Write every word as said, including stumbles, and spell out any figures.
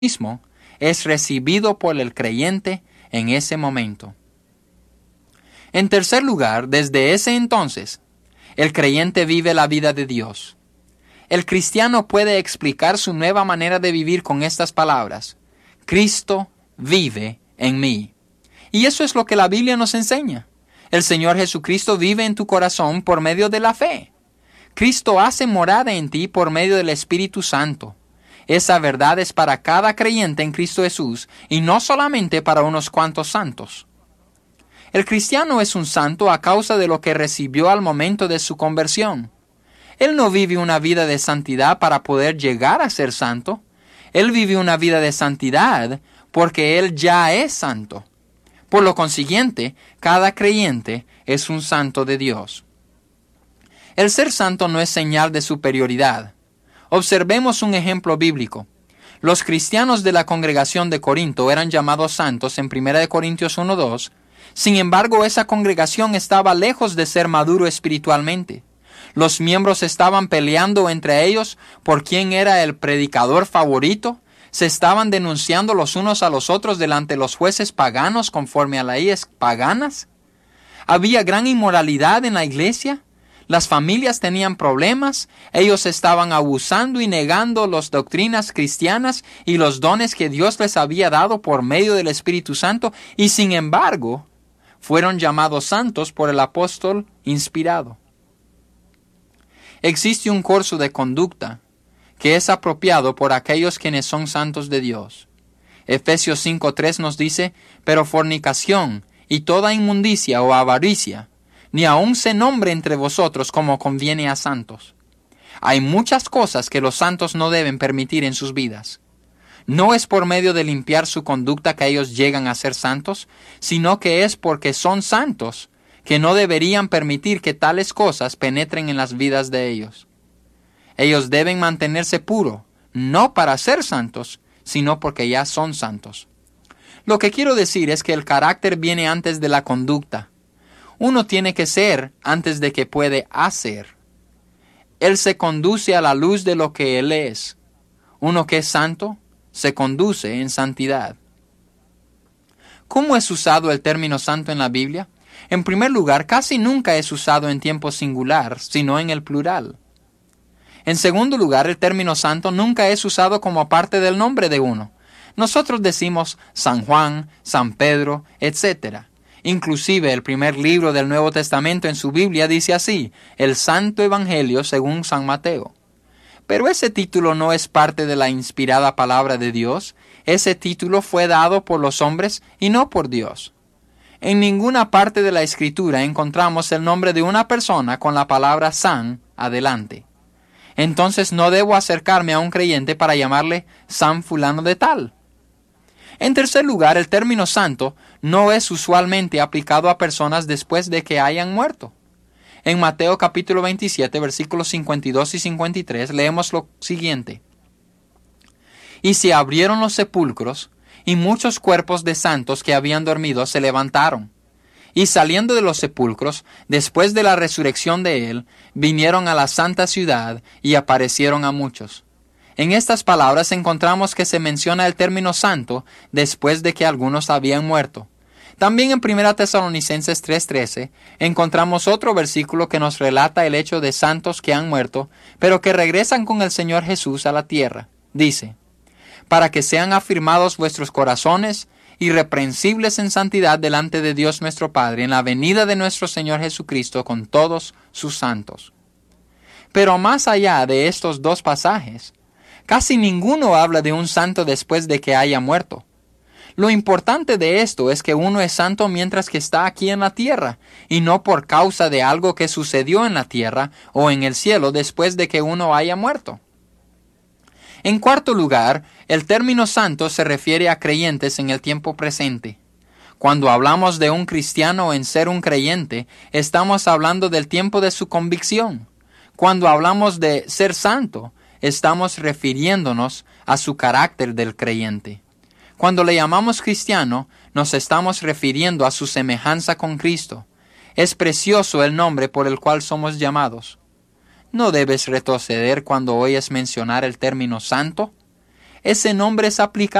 mismo es recibido por el creyente en ese momento. En tercer lugar, desde ese entonces, el creyente vive la vida de Dios. El cristiano puede explicar su nueva manera de vivir con estas palabras: Cristo vive en mí. Y eso es lo que la Biblia nos enseña. El Señor Jesucristo vive en tu corazón por medio de la fe. Cristo hace morada en ti por medio del Espíritu Santo. Esa verdad es para cada creyente en Cristo Jesús y no solamente para unos cuantos santos. El cristiano es un santo a causa de lo que recibió al momento de su conversión. Él no vive una vida de santidad para poder llegar a ser santo. Él vive una vida de santidad porque Él ya es santo. Por lo consiguiente, cada creyente es un santo de Dios. El ser santo no es señal de superioridad. Observemos un ejemplo bíblico. Los cristianos de la congregación de Corinto eran llamados santos en primera de Corintios uno dos. Sin embargo, esa congregación estaba lejos de ser maduro espiritualmente. Los miembros estaban peleando entre ellos por quién era el predicador favorito. Se estaban denunciando los unos a los otros delante de los jueces paganos conforme a las leyes paganas. Había gran inmoralidad en la iglesia. Las familias tenían problemas. Ellos estaban abusando y negando las doctrinas cristianas y los dones que Dios les había dado por medio del Espíritu Santo. Y sin embargo, fueron llamados santos por el apóstol inspirado. Existe un curso de conducta que es apropiado por aquellos quienes son santos de Dios. Efesios cinco tres nos dice: pero fornicación y toda inmundicia o avaricia, ni aun se nombre entre vosotros como conviene a santos. Hay muchas cosas que los santos no deben permitir en sus vidas. No es por medio de limpiar su conducta que ellos llegan a ser santos, sino que es porque son santos que no deberían permitir que tales cosas penetren en las vidas de ellos. Ellos deben mantenerse puros, no para ser santos, sino porque ya son santos. Lo que quiero decir es que el carácter viene antes de la conducta. Uno tiene que ser antes de que puede hacer. Él se conduce a la luz de lo que él es. Uno que es santo se conduce en santidad. ¿Cómo es usado el término santo en la Biblia? En primer lugar, casi nunca es usado en tiempo singular, sino en el plural. En segundo lugar, el término santo nunca es usado como parte del nombre de uno. Nosotros decimos San Juan, San Pedro, etcétera. Inclusive el primer libro del Nuevo Testamento en su Biblia dice así: el Santo Evangelio según San Mateo. Pero ese título no es parte de la inspirada palabra de Dios. Ese título fue dado por los hombres y no por Dios. En ninguna parte de la Escritura encontramos el nombre de una persona con la palabra San adelante. Entonces no debo acercarme a un creyente para llamarle San fulano de tal. En tercer lugar, el término santo no es usualmente aplicado a personas después de que hayan muerto. En Mateo capítulo veintisiete, versículos cincuenta y dos y cincuenta y tres, leemos lo siguiente: y se abrieron los sepulcros, y muchos cuerpos de santos que habían dormido se levantaron. Y saliendo de los sepulcros, después de la resurrección de él, vinieron a la santa ciudad y aparecieron a muchos. En estas palabras encontramos que se menciona el término santo después de que algunos habían muerto. También en primera Tesalonicenses tres trece encontramos otro versículo que nos relata el hecho de santos que han muerto, pero que regresan con el Señor Jesús a la tierra. Dice: para que sean afirmados vuestros corazones, irreprensibles en santidad delante de Dios nuestro Padre, en la venida de nuestro Señor Jesucristo con todos sus santos. Pero más allá de estos dos pasajes, casi ninguno habla de un santo después de que haya muerto. Lo importante de esto es que uno es santo mientras que está aquí en la tierra, y no por causa de algo que sucedió en la tierra o en el cielo después de que uno haya muerto. En cuarto lugar, el término santo se refiere a creyentes en el tiempo presente. Cuando hablamos de un cristiano en ser un creyente, estamos hablando del tiempo de su convicción. Cuando hablamos de ser santo, estamos refiriéndonos a su carácter del creyente. Cuando le llamamos cristiano, nos estamos refiriendo a su semejanza con Cristo. Es precioso el nombre por el cual somos llamados. ¿No debes retroceder cuando oyes mencionar el término santo? ese nombre es aplicado